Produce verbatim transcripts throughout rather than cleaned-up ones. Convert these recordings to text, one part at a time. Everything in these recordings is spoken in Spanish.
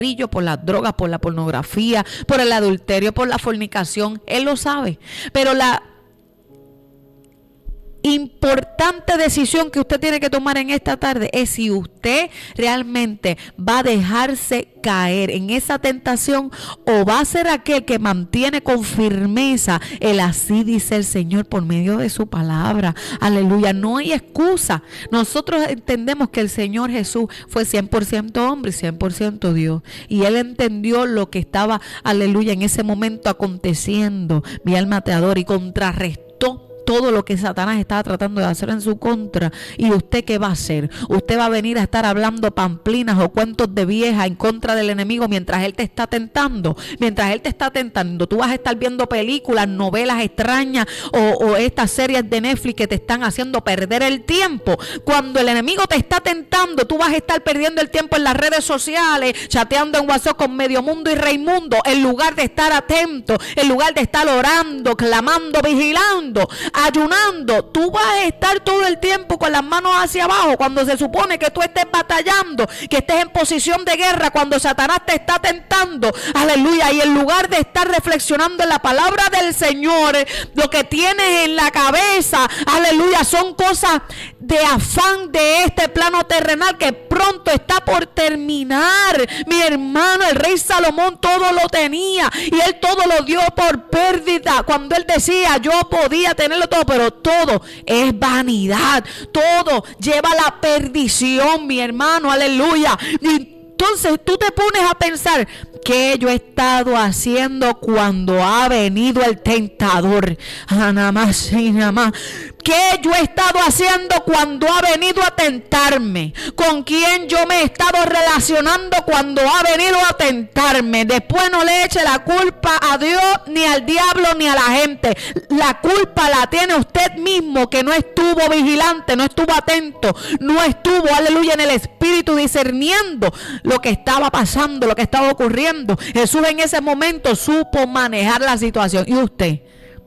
por las drogas, por la pornografía, por el adulterio, por la fornicación. Él lo sabe. Pero la importante decisión que usted tiene que tomar en esta tarde es si usted realmente va a dejarse caer en esa tentación o va a ser aquel que mantiene con firmeza el así dice el Señor por medio de su palabra. Aleluya, no hay excusa. Nosotros entendemos que el Señor Jesús fue cien por ciento hombre y cien por ciento Dios, y Él entendió lo que estaba, aleluya, en ese momento aconteciendo, mi alma te adora, y contrarrestó todo lo que Satanás estaba tratando de hacer en su contra. ¿Y usted qué va a hacer? Usted va a venir a estar hablando pamplinas o cuentos de vieja en contra del enemigo mientras él te está tentando. Mientras él te está tentando, tú vas a estar viendo películas, novelas extrañas o, o estas series de Netflix que te están haciendo perder el tiempo. Cuando el enemigo te está tentando, tú vas a estar perdiendo el tiempo en las redes sociales, chateando en WhatsApp con Medio Mundo y Raimundo, en lugar de estar atento, en lugar de estar orando, clamando, vigilando, ayunando. Tú vas a estar todo el tiempo con las manos hacia abajo cuando se supone que tú estés batallando, que estés en posición de guerra, cuando Satanás te está tentando, aleluya, y en lugar de estar reflexionando en la palabra del Señor, lo que tienes en la cabeza, aleluya, son cosas de afán de este plano terrenal que pronto está por terminar. Mi hermano, el rey Salomón todo lo tenía y él todo lo dio por pérdida, cuando él decía yo podía tenerlo todo, pero todo es vanidad, todo lleva a la perdición, mi hermano, aleluya. Y entonces tú te pones a pensar, ¿qué yo he estado haciendo cuando ha venido el tentador? Ah, nada más y nada más. ¿Qué yo he estado haciendo cuando ha venido a tentarme? ¿Con quién yo me he estado relacionando cuando ha venido a tentarme? Después no le eche la culpa a Dios, ni al diablo, ni a la gente. La culpa la tiene usted mismo, que no estuvo vigilante, no estuvo atento, no estuvo, aleluya, en el espíritu discerniendo lo que estaba pasando, lo que estaba ocurriendo. Jesús en ese momento supo manejar la situación. ¿Y usted?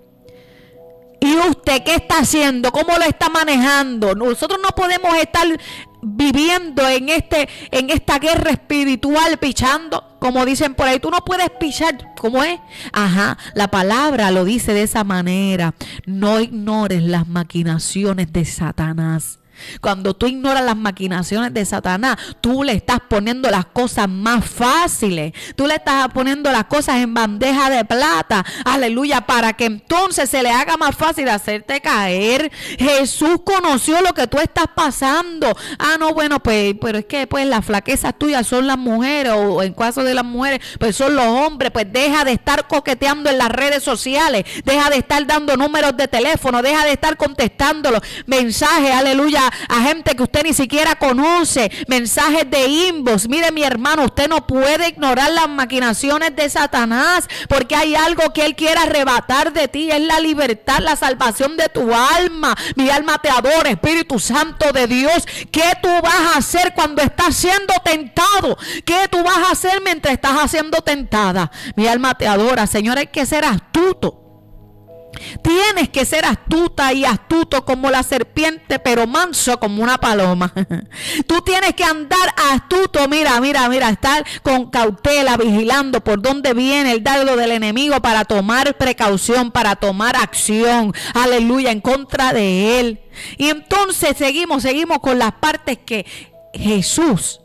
¿Y usted qué está haciendo? ¿Cómo lo está manejando? Nosotros no podemos estar viviendo en este, en esta guerra espiritual pichando, como dicen por ahí. Tú no puedes pichar, ¿cómo es? Ajá, la palabra lo dice de esa manera. No ignores las maquinaciones de Satanás. Cuando tú ignoras las maquinaciones de Satanás, tú le estás poniendo las cosas más fáciles. Tú le estás poniendo las cosas en bandeja de plata. Aleluya, para que entonces se le haga más fácil hacerte caer. Jesús conoció lo que tú estás pasando. Ah, no, bueno, pues, pero es que pues las flaquezas tuyas son las mujeres, o en caso de las mujeres, pues son los hombres. Pues deja de estar coqueteando en las redes sociales. Deja de estar dando números de teléfono. Deja de estar contestando los mensajes, aleluya, a gente que usted ni siquiera conoce, mensajes de inbox. Mire, mi hermano, usted no puede ignorar las maquinaciones de Satanás, porque hay algo que él quiere arrebatar de ti, es la libertad, la salvación de tu alma. Mi alma te adora, Espíritu Santo de Dios. ¿Qué tú vas a hacer cuando estás siendo tentado? ¿Qué tú vas a hacer mientras estás siendo tentada? Mi alma te adora, Señor. Hay que ser astuto. Tienes que ser astuta y astuto como la serpiente, pero manso como una paloma. Tú tienes que andar astuto, mira, mira, mira, estar con cautela, vigilando por dónde viene el dardo del enemigo, para tomar precaución, para tomar acción, aleluya, en contra de él. Y entonces seguimos, seguimos con las partes que Jesús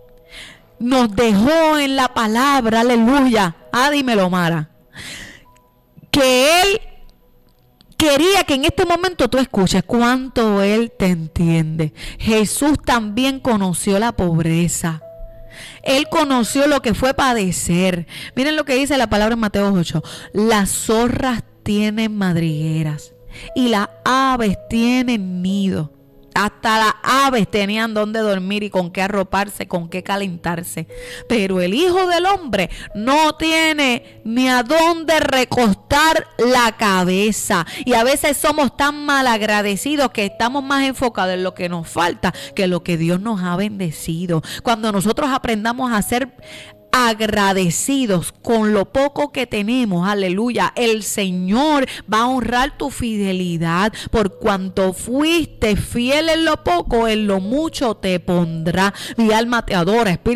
nos dejó en la palabra, aleluya. Ah, dímelo, Mara. Que él quería que en este momento tú escuches cuánto él te entiende. Jesús también conoció la pobreza. Él conoció lo que fue padecer. Miren lo que dice la palabra en Mateo ocho. Las zorras tienen madrigueras y las aves tienen nido. Hasta las aves tenían donde dormir y con qué arroparse, con qué calentarse. Pero el Hijo del Hombre no tiene ni a dónde recostar la cabeza. Y a veces somos tan malagradecidos que estamos más enfocados en lo que nos falta que en lo que Dios nos ha bendecido. Cuando nosotros aprendamos a ser agradecidos con lo poco que tenemos, aleluya, el Señor va a honrar tu fidelidad. Por cuanto fuiste fiel en lo poco, en lo mucho te pondrá. Mi alma te adora, Espíritu